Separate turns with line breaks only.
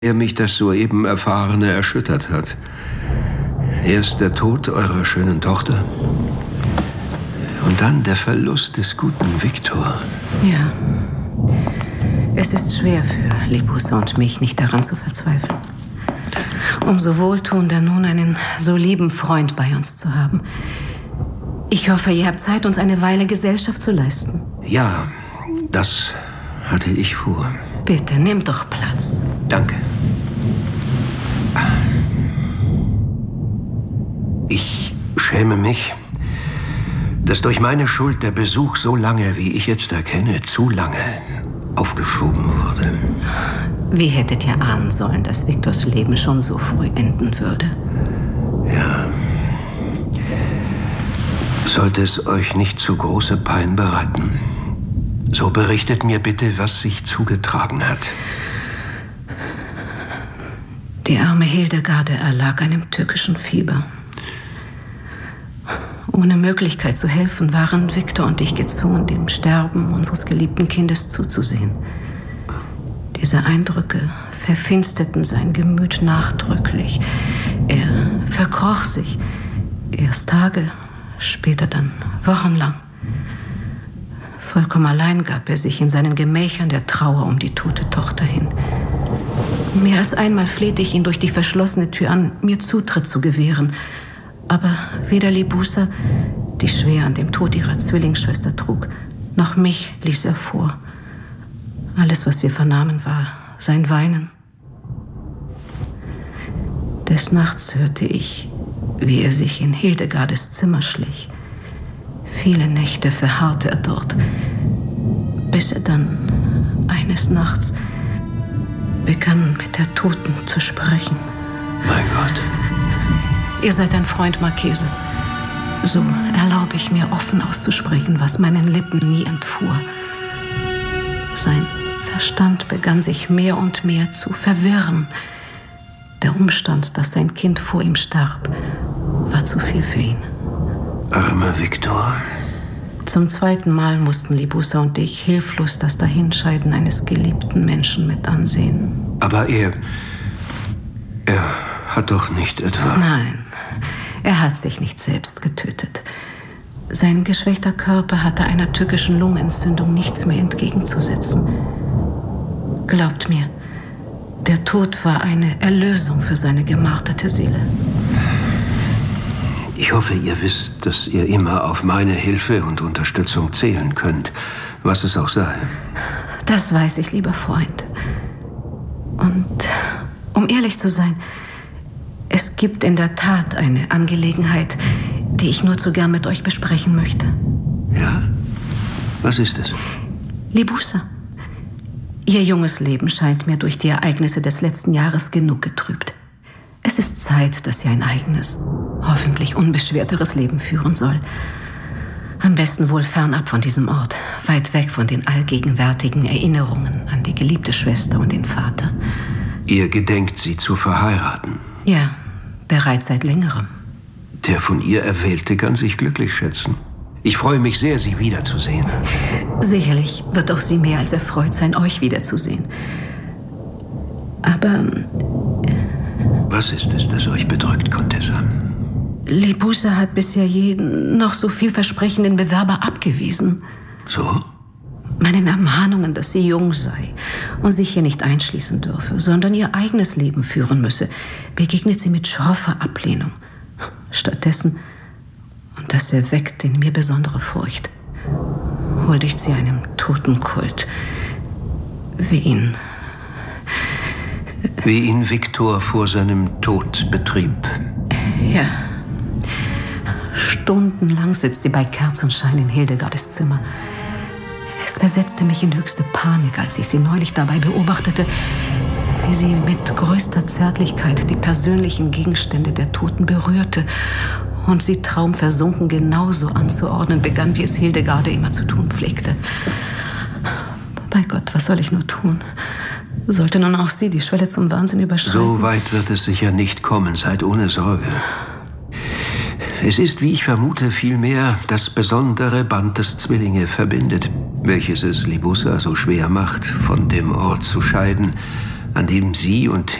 mich das soeben Erfahrene erschüttert hat. Erst der Tod eurer schönen Tochter und dann der Verlust des guten Viktor.
Ja, es ist schwer für Libussa und mich, nicht daran zu verzweifeln. Umso wohltuender nun einen so lieben Freund bei uns zu haben. Ich hoffe, ihr habt Zeit, uns eine Weile Gesellschaft zu leisten.
Ja, das hatte ich vor.
Bitte, nehmt doch Platz.
Danke. Ich schäme mich, dass durch meine Schuld der Besuch so lange, wie ich jetzt erkenne, zu lange aufgeschoben wurde.
Wie hättet ihr ahnen sollen, dass Viktors Leben schon so früh enden würde?
Ja. Sollte es euch nicht zu große Pein bereiten, so berichtet mir bitte, was sich zugetragen hat.
Die arme Hildegarde erlag einem tückischen Fieber. Ohne Möglichkeit zu helfen, waren Viktor und ich gezwungen, dem Sterben unseres geliebten Kindes zuzusehen. Diese Eindrücke verfinsterten sein Gemüt nachdrücklich. Er verkroch sich, erst Tage, später dann wochenlang. Vollkommen allein gab er sich in seinen Gemächern der Trauer um die tote Tochter hin. Mehr als einmal flehte ich ihn durch die verschlossene Tür an, mir Zutritt zu gewähren. Aber weder Libussa, die schwer an dem Tod ihrer Zwillingsschwester trug, noch mich ließ er vor. Alles, was wir vernahmen, war sein Weinen. Des Nachts hörte ich, wie er sich in Hildegardes Zimmer schlich. Viele Nächte verharrte er dort, bis er dann eines Nachts begann, mit der Toten zu sprechen.
Mein Gott.
Ihr seid ein Freund, Marchese. So erlaube ich mir, offen auszusprechen, was meinen Lippen nie entfuhr. Sein Verstand begann sich mehr und mehr zu verwirren. Der Umstand, dass sein Kind vor ihm starb, war zu viel für ihn.
Armer Viktor.
Zum zweiten Mal mussten Libussa und ich hilflos das Dahinscheiden eines geliebten Menschen mit ansehen.
Aber er hat doch nicht etwa...
Nein, er hat sich nicht selbst getötet. Sein geschwächter Körper hatte einer tückischen Lungenentzündung nichts mehr entgegenzusetzen. Glaubt mir, der Tod war eine Erlösung für seine gemarterte Seele.
Ich hoffe, ihr wisst, dass ihr immer auf meine Hilfe und Unterstützung zählen könnt, was es auch sei.
Das weiß ich, lieber Freund. Und um ehrlich zu sein, es gibt in der Tat eine Angelegenheit, die ich nur zu gern mit euch besprechen möchte.
Ja? Was ist es?
Libussa, ihr junges Leben scheint mir durch die Ereignisse des letzten Jahres genug getrübt. Es ist Zeit, dass ihr ein eigenes, hoffentlich unbeschwerteres Leben führen soll. Am besten wohl fernab von diesem Ort, weit weg von den allgegenwärtigen Erinnerungen an die geliebte Schwester und den Vater.
Ihr gedenkt, sie zu verheiraten?
Ja, bereits seit längerem.
Der von ihr Erwählte kann sich glücklich schätzen. Ich freue mich sehr, Sie wiederzusehen.
Sicherlich wird auch sie mehr als erfreut sein, euch wiederzusehen. Aber...
Was ist es, das euch bedrückt, Contessa?
Libussa hat bisher jeden noch so vielversprechenden Bewerber abgewiesen.
So?
Meinen Ermahnungen, dass sie jung sei und sich hier nicht einschließen dürfe, sondern ihr eigenes Leben führen müsse, begegnet sie mit schroffer Ablehnung. Stattdessen, und das erweckt in mir besondere Furcht, huldigt sie einem Totenkult, wie ihn
Viktor vor seinem Tod betrieb.
Ja. Stundenlang sitzt sie bei Kerzenschein in Hildegardes Zimmer. Es versetzte mich in höchste Panik, als ich sie neulich dabei beobachtete, wie sie mit größter Zärtlichkeit die persönlichen Gegenstände der Toten berührte und sie traumversunken genauso anzuordnen begann, wie es Hildegarde immer zu tun pflegte. Bei Gott, was soll ich nur tun? Sollte nun auch sie die Schwelle zum Wahnsinn überschreiten?
So weit wird es sicher nicht kommen, seid ohne Sorge. Es ist, wie ich vermute, vielmehr das besondere Band, das Zwillinge verbindet, welches es Libussa so schwer macht, von dem Ort zu scheiden, an dem Sie und